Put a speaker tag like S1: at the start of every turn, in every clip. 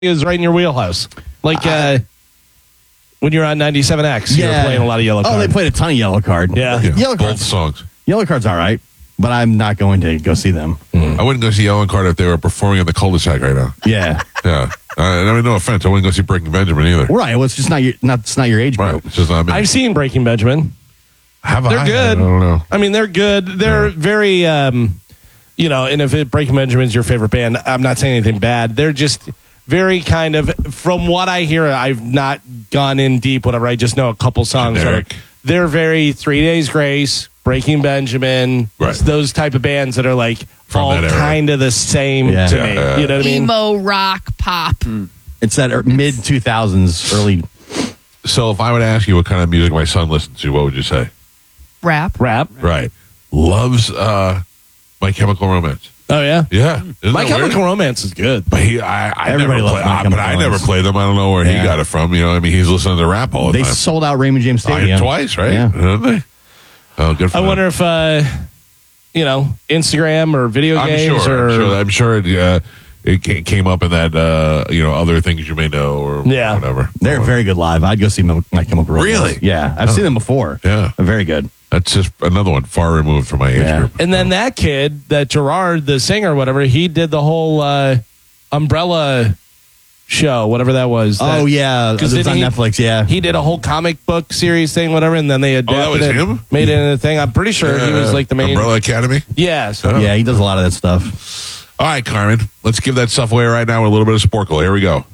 S1: is right in your wheelhouse. Like when you're on 97X, you're playing a lot of Yellow Card.
S2: Oh, they played a ton of Yellow Card.
S1: Yeah.
S2: Yellow Card.
S3: Both songs.
S2: Yellow Card's all right, but I'm not going to go see them.
S3: I wouldn't go see Yellow Card if they were performing in the cul-de-sac right now.
S2: Yeah.
S3: Yeah. I mean, no offense. I wouldn't go see Breaking Benjamin either.
S2: Right. Well, it's just it's not your age
S3: Right.
S2: group.
S3: It's just not me.
S1: I've seen Breaking Benjamin.
S3: Have
S1: They're good.
S3: I don't know.
S1: I mean, they're good. They're very, and if Breaking Benjamin's your favorite band, I'm not saying anything bad. They're just very kind of, from what I hear, I've not gone in deep, whatever. I just know a couple songs.
S3: Generic.
S1: They're very 3 Days Grace, Breaking Benjamin,
S3: Right.
S1: those type of bands that are like
S3: From
S1: all
S3: that era.
S1: kind of the same
S2: Yeah.
S1: to
S3: Yeah,
S1: me.
S3: yeah.
S1: You know what I mean?
S4: Emo, rock, pop.
S2: It's that mid 2000s, early.
S3: So if I would ask you what kind of music my son listens to, what would you say?
S4: Rap.
S1: Rap.
S3: Right. Loves My Chemical Romance.
S1: Oh, yeah?
S3: Yeah. Isn't
S1: My
S3: that weird?
S1: Chemical Romance is good.
S3: But I
S2: Everybody
S3: never
S2: loves
S3: play,
S2: My
S3: but
S2: Chemical
S3: I never
S2: Romance.
S3: played them. I don't know where he
S2: Yeah.
S3: got it from. I mean, he's listening to rap all the
S2: They
S3: time.
S2: sold out Raymond James Stadium.
S3: Twice, right?
S2: Yeah.
S3: Didn't they? Oh, good for
S1: I
S3: them.
S1: wonder if, Instagram or video
S3: I'm
S1: games
S3: sure.
S1: or...
S3: I'm sure it came up in that, other things you may know or
S1: Yeah.
S3: whatever.
S2: They're very good live. I'd go see My Chemical Romance.
S3: Really?
S2: Yeah. I've seen them before.
S3: Yeah.
S2: They're very good.
S3: That's just another one far removed from my age
S2: Yeah.
S3: group.
S1: And then that kid, that Gerard, the singer, whatever, he did the whole Umbrella show, whatever that was.
S2: Oh, yeah. It's on Netflix, yeah.
S1: He did a whole comic book series thing, whatever, and then they adapted
S3: was
S1: it,
S3: him?
S1: made it into a thing. I'm pretty sure he was like the main...
S3: Umbrella Academy.
S1: Yeah. So
S2: Yeah, he does a lot of that stuff.
S3: All right, Carmen. Let's give that stuff away right now with a little bit of Sporkle. Here we go.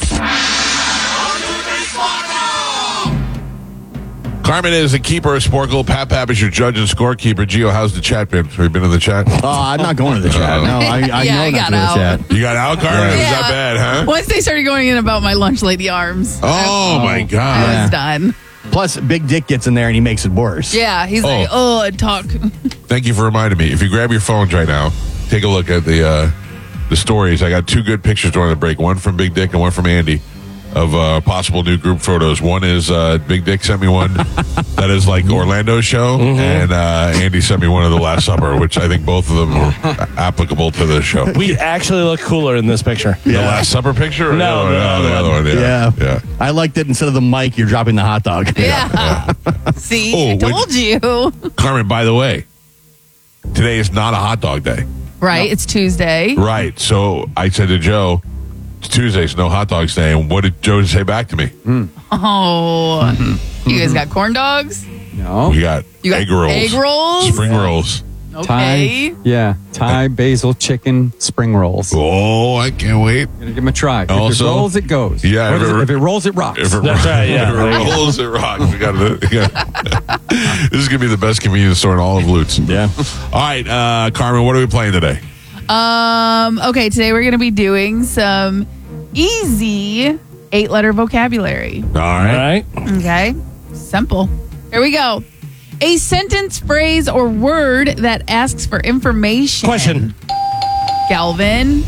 S3: Carmen is the keeper of Sporkle. Pat is your judge and scorekeeper. Gio, how's the chat been? Have you been in the chat?
S2: Oh, I'm not going to the chat. No, I
S4: Yeah,
S2: know
S4: I
S2: not
S4: got
S2: to the
S4: out.
S2: chat.
S3: You got out, Carmen?
S2: Yeah.
S3: Is that bad, huh?
S4: Once they started going in about my lunch lady arms,
S3: Oh, my
S4: I
S3: God.
S2: Yeah.
S4: was done.
S2: Plus, Big Dick gets in there and he makes it worse.
S4: Yeah, he's like, talk.
S3: Thank you for reminding me. If you grab your phones right now, take a look at the stories. I got two good pictures during the break. One from Big Dick and one from Andy of possible new group photos. One is Big Dick sent me one that is like Orlando's show, and Andy sent me one of the Last Supper, which I think both of them are applicable to the show.
S1: we actually look cooler in this picture.
S3: The Last Supper picture? Or
S1: No,
S3: the other one. Yeah.
S2: Yeah. I liked it. Instead of the mic, you're dropping the hot dog.
S4: Yeah. See,
S3: Oh,
S4: I told you.
S3: Carmen, by the way, today is not a hot dog day.
S4: Right, it's Tuesday.
S3: Right. So I said to Joe, it's Tuesday, so no hot dogs day. And what did Joe say back to me?
S4: Oh, you guys got corn dogs?
S5: No.
S3: We got,
S4: You got
S3: egg rolls.
S4: egg rolls?
S3: Spring rolls.
S4: Okay.
S5: Thai basil chicken spring rolls.
S3: Oh, I can't wait.
S5: Gonna give them a try. If
S3: Also-
S5: it rolls, it goes.
S3: Yeah,
S5: What
S3: if
S5: is
S3: it-
S5: it? If it rolls, it rocks.
S3: If it,
S1: That's right, yeah.
S3: if it rolls, it rocks. We got this is going to be the best convenience store in all of Lutz.
S2: Yeah.
S3: All right, Carmen, what are we playing today?
S4: Okay, today we're going to be doing some easy 8-letter vocabulary.
S3: All
S1: All
S3: right.
S1: right.
S4: Okay? Simple. Here we go. A sentence, phrase, or word that asks for information.
S1: Question.
S4: Galvin.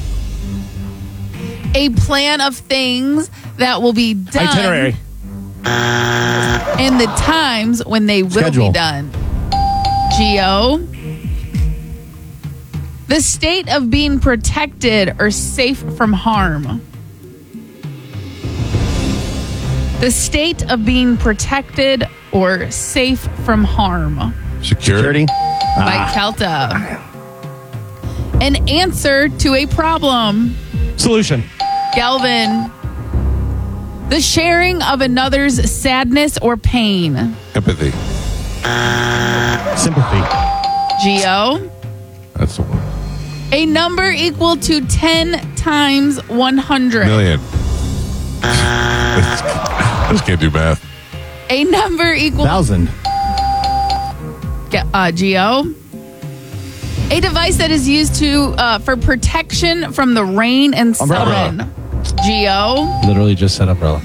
S4: A plan of things that will be done.
S1: Itinerary.
S4: And the times when they will
S2: Schedule.
S4: be done. Geo. The state of being protected or safe from harm. The state of being protected or safe from harm.
S3: Security.
S4: By Kelta. An answer to a problem.
S1: Solution.
S4: Galvin. The sharing of another's sadness or pain.
S3: Empathy.
S2: Sympathy.
S4: Geo.
S3: That's the one.
S4: A number equal to 10 times 100.
S3: Million. Just can't do math.
S4: A number equal
S2: 1,000.
S4: Geo. A device that is used to for protection from the rain and
S2: Umbrella.
S4: sun. Geo.
S1: Literally just said umbrella.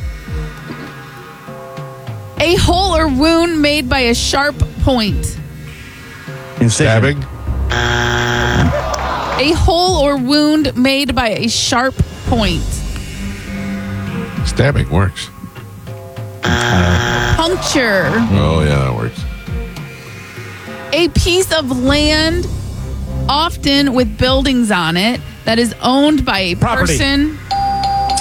S4: A hole or wound made by a sharp point.
S2: Incision.
S3: Stabbing.
S4: A hole or wound made by a sharp point.
S3: Stabbing works.
S4: Puncture.
S3: Oh, yeah, that works.
S4: A piece of land, often with buildings on it, that is owned by a
S1: Property.
S4: person.